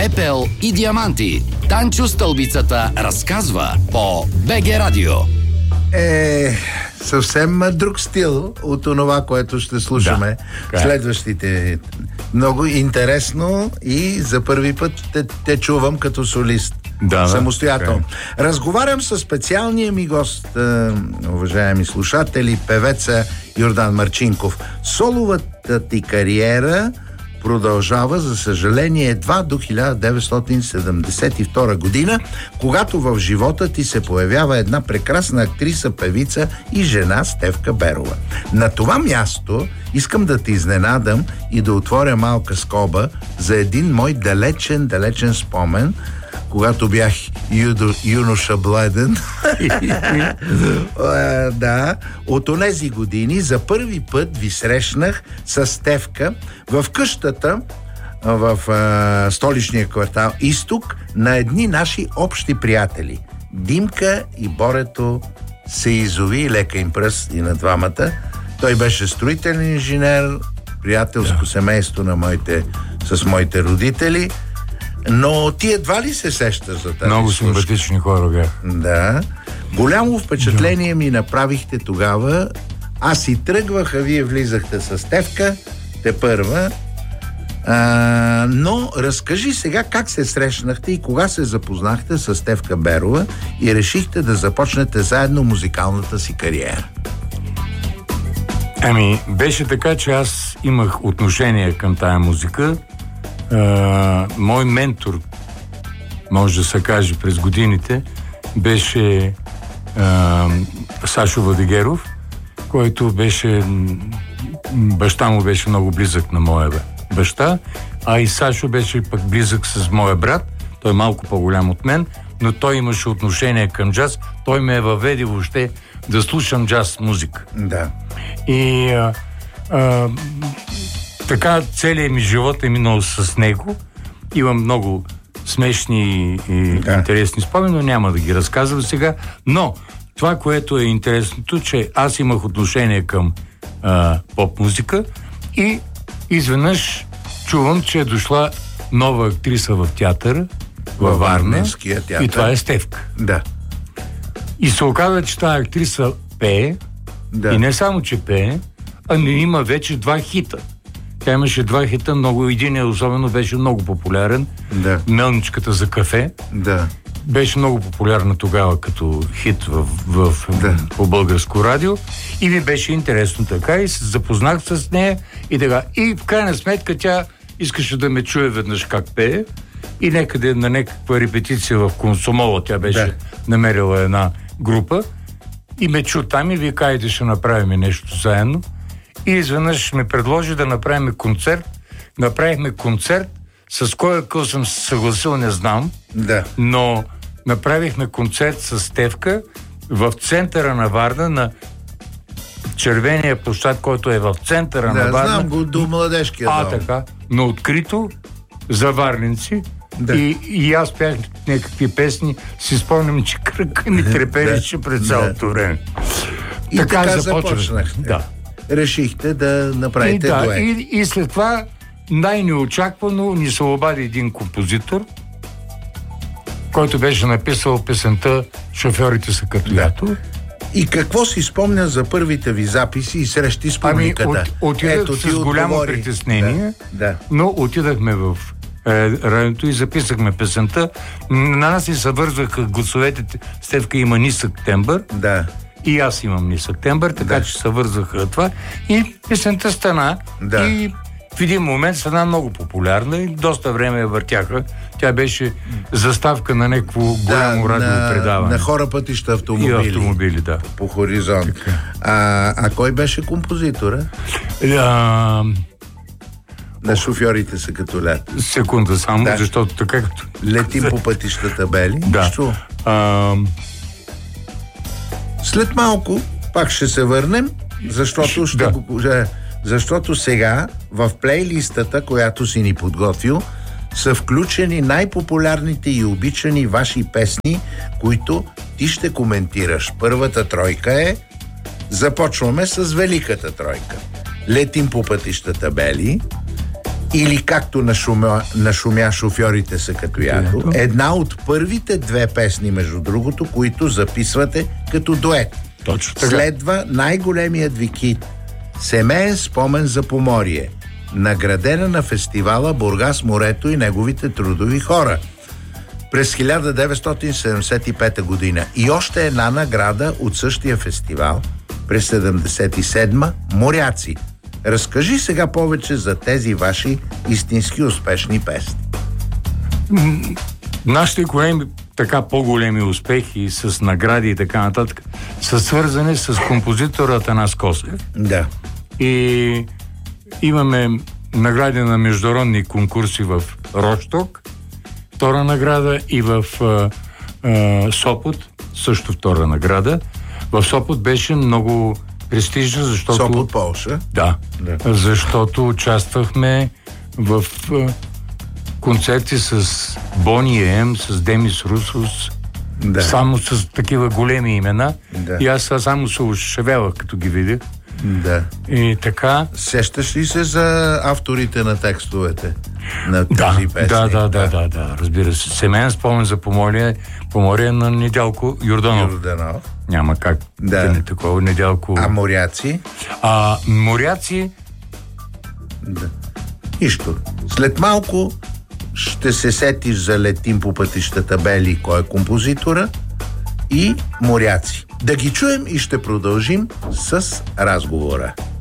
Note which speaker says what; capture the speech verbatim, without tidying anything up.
Speaker 1: пепел и диаманти. Танчо Стълбицата разказва по БГ Радио.
Speaker 2: Е, съвсем друг стил от това, което ще слушаме
Speaker 3: да,
Speaker 2: следващите. Много интересно и за първи път те, те чувам като солист.
Speaker 3: Да,
Speaker 2: самостоятелно.
Speaker 3: да.
Speaker 2: Разговарям с специалния ми гост, е, уважаеми слушатели, певеца Йордан Марчинков. Соловата ти кариера продължава, за съжаление, едва до хиляда деветстотин седемдесет и втора година, когато в живота ти се появява една прекрасна актриса, певица и жена Стефка Берова. На това място искам да те изненадам и да отворя малка скоба за един мой далечен, далечен спомен, когато бях юдо, юноша бледен. Да, от онези години за първи път ви срещнах с Стефка в къщата в а, столичния квартал Изток на едни наши общи приятели. Димка и Борето се изови, лека им пръст и на двамата. Той беше строителен инженер, приятелско да. семейство на моите, с моите родители. Но ти едва ли се сещаш за тази
Speaker 3: Много
Speaker 2: слушка?
Speaker 3: симпатични хора бях.
Speaker 2: Да. Голямо впечатление ми направихте тогава. Аз и тръгвах, а вие влизахте с Стефка, те първа. А, но разкажи сега как се срещнахте и кога се запознахте с Стефка Берова и решихте да започнете заедно музикалната си кариера.
Speaker 3: Ами, беше така, че аз имах отношение към тая музика. Uh, мой ментор, може да се каже, през годините беше uh, Сашо Владигеров, който беше баща му беше много близък на моя баща, а и Сашо беше пък близък с моя брат. Той е малко по-голям от мен, но той имаше отношение към джаз. Той ме е въведе въобще да слушам джаз музика.
Speaker 2: Да.
Speaker 3: И uh, uh, така целият ми живот е минал с него. Имам много смешни и да. интересни спомени, но няма да ги разказвам сега. Но това, което е интересното, че аз имах отношение към а, поп-музика и изведнъж чувам, че е дошла нова актриса в театър, във Варна.
Speaker 2: Театър.
Speaker 3: И това е Стефка.
Speaker 2: Да.
Speaker 3: И се оказа, че тази актриса пее. Да. И не само, че пее, а не има вече два хита. Тя имаше два хита, много един особено беше много популярен.
Speaker 2: Да.
Speaker 3: Мелничката за кафе.
Speaker 2: Да.
Speaker 3: Беше много популярна тогава като хит в, в,
Speaker 2: да.
Speaker 3: по българско радио. И ми беше интересно така и се запознах с нея и така. И в крайна сметка тя искаше да ме чуе веднъж как пее. И някъде на някаква репетиция в Комсомола тя беше да. намерила една група. И ме чу там и вика, айде ще направим нещо заедно. И изведнъж ми предложи да направим концерт. Направихме концерт, с кой акъл съм се съгласил, не знам.
Speaker 2: Да.
Speaker 3: Но направихме концерт с Стефка в центъра на Варна, на червения площад, който е в центъра
Speaker 2: да,
Speaker 3: на Варна.
Speaker 2: Да, знам го до младежкия
Speaker 3: а,
Speaker 2: дом.
Speaker 3: А, така. Но открито за варненци.
Speaker 2: Да.
Speaker 3: И, и аз пях някакви песни. Си спомням, че кръка ми трепереше пред цялото време.
Speaker 2: И така, така започнахте.
Speaker 3: Да.
Speaker 2: Решихте да направите
Speaker 3: и, да,
Speaker 2: дует.
Speaker 3: И, и след това най-неочаквано ни се обади един композитор, който беше написал песента "Шофьорите са като ято".
Speaker 2: Да. И какво си спомня за първите ви записи и срещи с публиката?
Speaker 3: Ами, от, отидах
Speaker 2: Ето,
Speaker 3: с голямо отговори. притеснение,
Speaker 2: да, да.
Speaker 3: но отидахме в е, радиото и записахме песента. На нас и съвързваха гласовете. Стефка има нисък тембър.
Speaker 2: Да.
Speaker 3: И аз имам нисък тембър, така да. че се вързаха това. И песента стана.
Speaker 2: Да.
Speaker 3: И в един момент стана много популярна и доста време я въртяха. Тя беше заставка на някакво голямо
Speaker 2: да,
Speaker 3: радиопредаване.
Speaker 2: На, на хора, пътища, автомобили.
Speaker 3: И автомобили, да.
Speaker 2: По хоризонт. А, а кой беше композитора?
Speaker 3: А...
Speaker 2: На "Шофьорите са като лято".
Speaker 3: Секунда само, да. защото така като...
Speaker 2: Летим по пътищата бели.
Speaker 3: Да.
Speaker 2: Що?
Speaker 3: А...
Speaker 2: След малко пак ще се върнем, защото ще
Speaker 3: да.
Speaker 2: го... Защото сега в плейлистата, която си ни подготвил, са включени най-популярните и обичани ваши песни, които ти ще коментираш. Първата тройка е... Започваме с великата тройка. "Летим по пътищата бели", Или както нашумя, нашумя шофьорите са като ято. Една от първите две песни, между другото, които записвате като дует.
Speaker 3: Точно така.
Speaker 2: Следва най-големият ви хит "Семеен спомен за Поморие", наградена на фестивала Бургас морето и неговите трудови хора през хиляда деветстотин седемдесет и пета година. И още една награда от същия фестивал през седемдесет и седма "Моряци". Разкажи сега повече за тези ваши истински успешни песни.
Speaker 3: Нашите големи, така по-големи успехи с награди и така нататък са свързани с композитора Атанас Косев.
Speaker 2: Да.
Speaker 3: И имаме награди на международни конкурси в Росток, втора награда, и в а, а, Сопот, също втора награда. В Сопот беше много престижна, защото...
Speaker 2: Сопот, Полша.
Speaker 3: Да, да, защото участвахме в а, концерти с Бони Ем, с Демис Русос, да. Само с такива големи имена. Да. И аз само се ушевелах, като ги видях.
Speaker 2: Да.
Speaker 3: И така...
Speaker 2: Сещаш ли се за авторите на текстовете на тези
Speaker 3: да,
Speaker 2: песни?
Speaker 3: Да, да, да, да, да, разбира се. "Семеен спомен за Поморие", Поморие на Недялко Йорданов.
Speaker 2: Йорданов.
Speaker 3: Няма как да, да не такова. Недялко...
Speaker 2: А "Моряци"?
Speaker 3: А "Моряци"...
Speaker 2: Да. Нищо. След малко ще се сетиш за "Летим по пътищата бели", кой е композитора, и "Моряци". Да ги чуем и ще продължим с разговора.